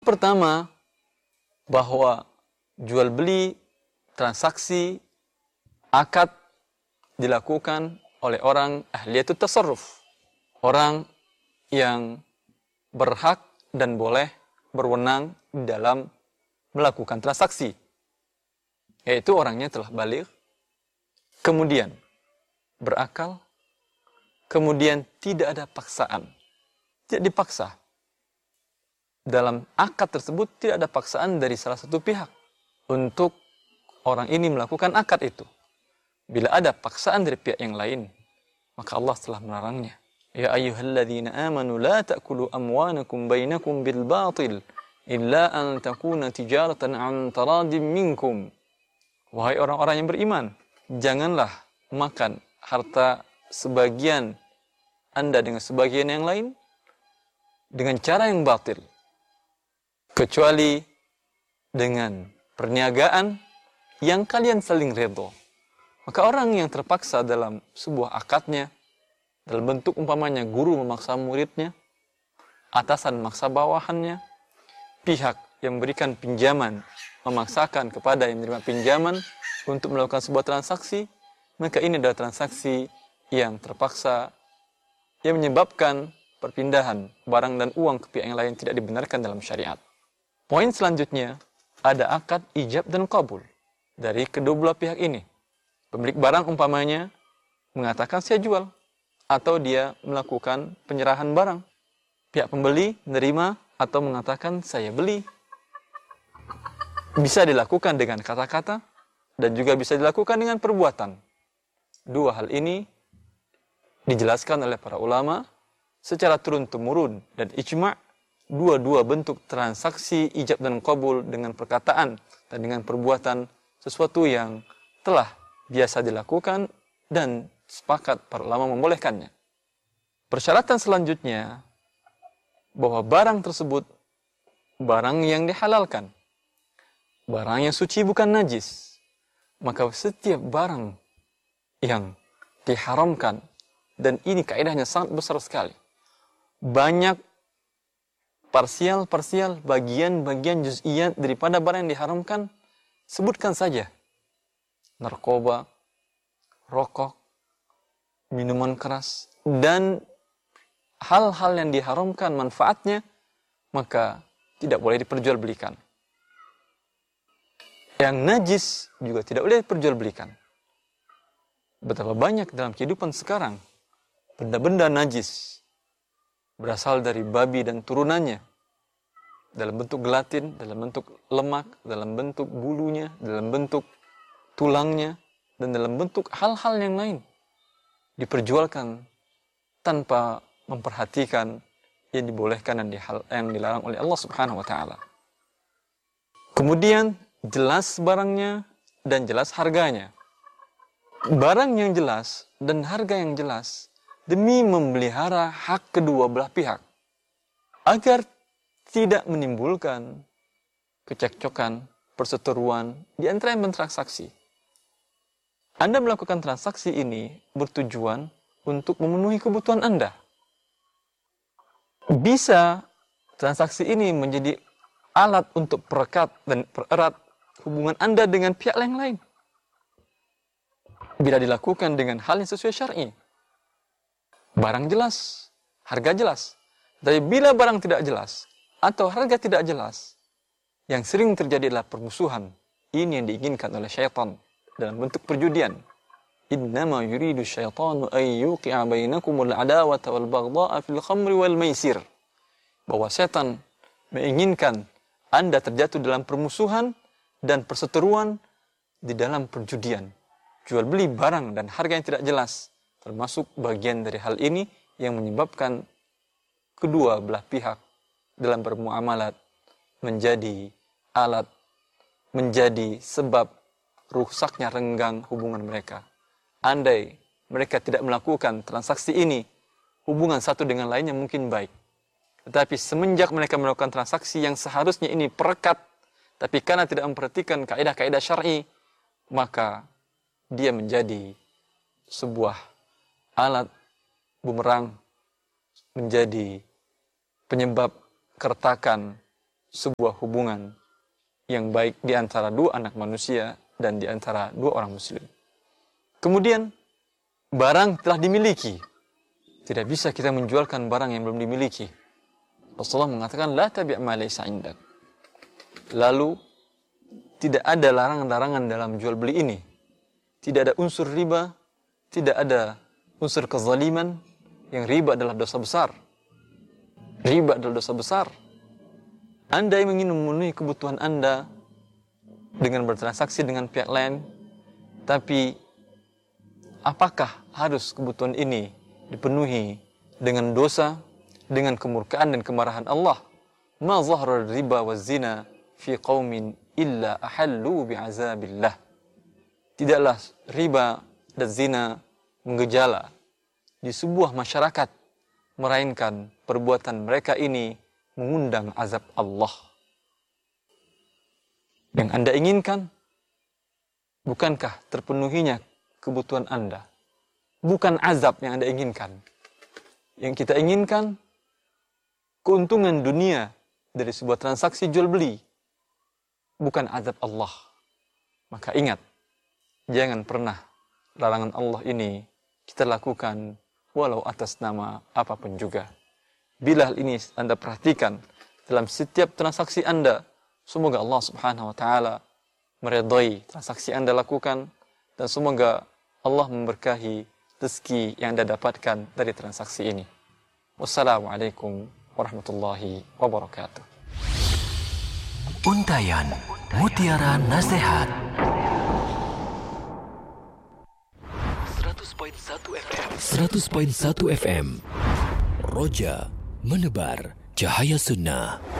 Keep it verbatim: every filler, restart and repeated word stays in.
pertama, bahwa jual beli, transaksi, akad dilakukan oleh orang ahliyatut tasarruf. Orang yang berhak dan boleh berwenang dalam melakukan transaksi. Yaitu orangnya telah baligh, kemudian berakal, kemudian tidak ada paksaan. Tidak dipaksa. Dalam akad tersebut tidak ada paksaan dari salah satu pihak untuk orang ini melakukan akad itu. Bila ada paksaan dari pihak yang lain, maka Allah telah melarangnya. Ya ayyuhalladzina amanu la ta'kulu amwanakum bainakum bil batil illa an takuna tijaratan an taradim minkum. Wahai orang-orang yang beriman, janganlah makan harta sebagian Anda dengan sebagian yang lain dengan cara yang batil, kecuali dengan perniagaan yang kalian saling redha. Maka orang yang terpaksa dalam sebuah akadnya, dalam bentuk umpamanya guru memaksa muridnya, atasan memaksa bawahannya, pihak yang memberikan pinjaman memaksakan kepada yang menerima pinjaman untuk melakukan sebuah transaksi, maka ini adalah transaksi yang terpaksa, yang menyebabkan perpindahan barang dan uang ke pihak yang lain tidak dibenarkan dalam syariat. Poin selanjutnya, ada akad ijab dan qabul dari kedua belah pihak ini. Pemilik barang umpamanya mengatakan saya jual, atau dia melakukan penyerahan barang. Pihak pembeli menerima atau mengatakan saya beli. Bisa dilakukan dengan kata-kata dan juga bisa dilakukan dengan perbuatan. Dua hal ini dijelaskan oleh para ulama secara turun-temurun dan ijma'. Dua-dua bentuk transaksi ijab dan qabul dengan perkataan dan dengan perbuatan sesuatu yang telah biasa dilakukan dan sepakat para ulama membolehkannya. Persyaratan selanjutnya bahwa barang tersebut barang yang dihalalkan, barang yang suci bukan najis. Maka setiap barang yang diharamkan, dan ini kaidahnya sangat besar sekali, banyak parsial-parsial, bagian-bagian juz'iyat daripada barang yang diharamkan, sebutkan saja. Narkoba, rokok, minuman keras, dan hal-hal yang diharamkan manfaatnya, maka tidak boleh diperjualbelikan. Yang najis juga tidak boleh diperjualbelikan. Betapa banyak dalam kehidupan sekarang benda-benda najis berasal dari babi dan turunannya, dalam bentuk gelatin, dalam bentuk lemak, dalam bentuk bulunya, dalam bentuk tulangnya, dan dalam bentuk hal-hal yang lain, diperjualkan tanpa memperhatikan yang dibolehkan dan yang dilarang oleh Allah Subhanahu wa taala. Kemudian jelas barangnya dan jelas harganya. Barang yang jelas dan harga yang jelas demi memelihara hak kedua belah pihak, agar tidak menimbulkan kecekcokan, perseteruan di antara yang bertransaksi. Anda melakukan transaksi ini bertujuan untuk memenuhi kebutuhan Anda. Bisa transaksi ini menjadi alat untuk perekat dan pererat hubungan Anda dengan pihak yang lain. Bila dilakukan dengan hal yang sesuai syar'i. Barang jelas, harga jelas. Tapi bila barang tidak jelas, atau harga tidak jelas, yang sering terjadi adalah permusuhan. Ini yang diinginkan oleh syaitan dalam bentuk perjudian. Innama yuridu syaitanu an yuqi'a bainakumul adawata wal baghdha'a fil khamri wal maisir. Bahwa setan menginginkan Anda terjatuh dalam permusuhan dan perseteruan di dalam perjudian. Jual beli barang dan harga yang tidak jelas termasuk bagian dari hal ini yang menyebabkan kedua belah pihak dalam bermuamalat menjadi alat, menjadi sebab rusaknya renggang hubungan mereka. Andai mereka tidak melakukan transaksi ini, hubungan satu dengan lainnya mungkin baik. Tetapi semenjak mereka melakukan transaksi yang seharusnya ini perekat, tapi karena tidak memperhatikan kaidah-kaidah syar'i, maka dia menjadi sebuah alat bumerang, menjadi penyebab keretakan sebuah hubungan yang baik di antara dua anak manusia dan di antara dua orang muslim. Kemudian, barang telah dimiliki. Tidak bisa kita menjualkan barang yang belum dimiliki. Rasulullah mengatakan, la tabi' ma laysa indak. Lalu, tidak ada larangan-larangan dalam jual beli ini. Tidak ada unsur riba, tidak ada unsur kezaliman. Yang riba adalah dosa besar. Riba adalah dosa besar. Anda yang ingin memenuhi kebutuhan Anda dengan bertransaksi dengan pihak lain, tapi apakah harus kebutuhan ini dipenuhi dengan dosa, dengan kemurkaan dan kemarahan Allah? Ma zahara riba wa zina fi qaumin illa ahallu bi'azabillah. Tidaklah riba dan zina menggejala di sebuah masyarakat, melainkan perbuatan mereka ini mengundang azab Allah. Yang Anda inginkan, bukankah terpenuhinya kebutuhan Anda? Bukan azab yang Anda inginkan. Yang kita inginkan, keuntungan dunia dari sebuah transaksi jual beli, bukan azab Allah. Maka ingat, jangan pernah larangan Allah ini kita lakukan walau atas nama apapun juga. Bila hal ini Anda perhatikan dalam setiap transaksi Anda, semoga Allah Subhanahu wa taala meridai transaksi Anda lakukan, dan semoga Allah memberkahi rezeki yang Anda dapatkan dari transaksi ini. Wassalamualaikum warahmatullahi wabarakatuh. Untayan Mutiara Nasihat seratus koma satu F M. Roja menebar cahaya sunnah.